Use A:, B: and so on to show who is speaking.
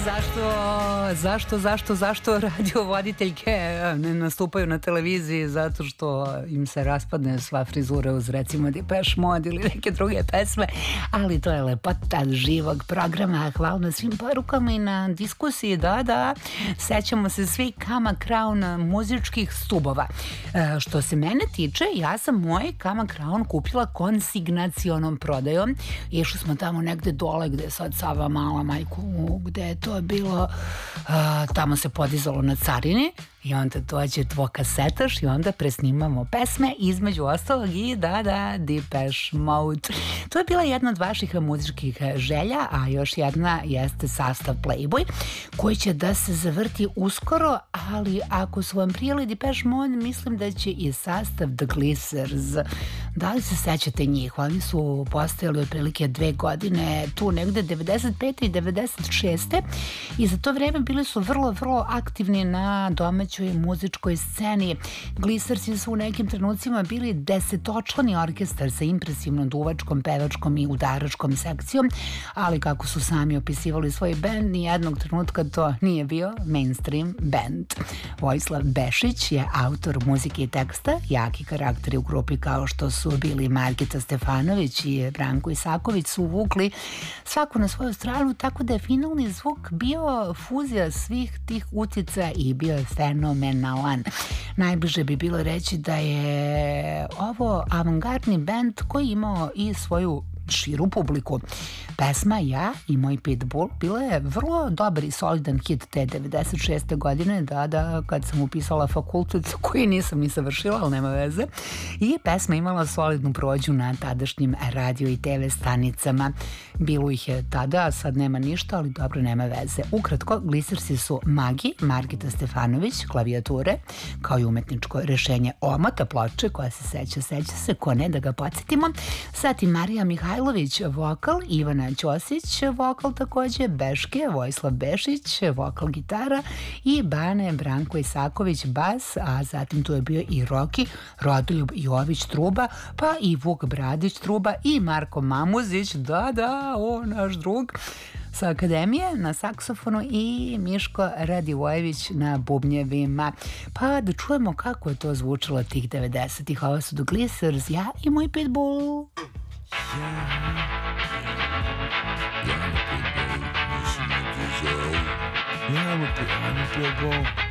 A: Zašto radiovoditeljke ne nastupaju na televiziji? Zato što im se raspadne sva frizura uz recimo Depeche Mode ili neke druge pesme, ali to je lepota živog programa. Hvala na svim porukama i na diskusiji. Da, sećamo se svi Kama Crown muzičkih stubova. Što se mene tiče, ja sam moj Kama Crown kupila konsignacionom prodajom. Išli smo tamo negde dole gde je sad Sava Mala, majku, gde je to bilo, tamo se podizalo na carini i onda dođe dvokasetaš i onda presnimamo pesme, između ostalog i Depeche Mode. To je bila jedna od vaših muzičkih želja, a još jedna jeste sastav Playboy, koji će da se zavrti uskoro, ali ako su vam prijeli Depeche Mode, mislim da će i sastav The Glycers. Da li se sećate njih? Oni su postojali otprilike 2 godine, tu negde 95. i 96. I za to vreme bili su vrlo, vrlo aktivni na domaćoj muzičkoj sceni. Glycersi su u nekim trenucima bili 10-člani orkestar sa impresivnom duvačkom, pevačkom i udaračkom sekcijom, ali kako su sami opisivali svoj bend, nijednog trenutka to nije bio mainstream band. Vojislav Bešić je autor muzike i teksta, jaki karakteri u grupi kao što su bili Margita Stefanović i Branko Isaković su uvukli svako na svoju stranu, tako da je finalni zvuk bio fuzija svih tih utjecaja i bio je fenomenalan. Najbliže bi bilo reći da je ovo avangardni bend koji imao i svoju širu publiku. Pesma Ja i moj pitbull bila je vrlo dobar i solidan hit te 96. godine, kad sam upisala fakultet koji nisam ni savršila, ali nema veze. I pesma imala solidnu prođu na tadašnjim radio i TV stanicama. Bilo ih je tada, a sad nema ništa, ali dobro, nema veze. Ukratko, Glycersi su Magi, Margita Stefanović, klavijature, kao i umetničko rešenje omota ploče, koja se seća se, ko ne da ga podsjetimo. Zatim Marija Mihajlović, vokal, Ivana Ćosić, vokal takođe, Beške, Vojislav Bešić, vokal, gitara i Bane Branko Isaković, bas, a zatim tu je bio i Roki, Rodoljub Jović, truba, pa i Vuk Bradić, truba i Marko Mamuzić, naš drug sa akademije na saksofonu i Miško Radivojević na bubnjevima. Pa da čujemo kako je to zvučalo tih 90-ih. Ovo su The Glycers, Ja i moj pitbull.
B: I'm a pitbull.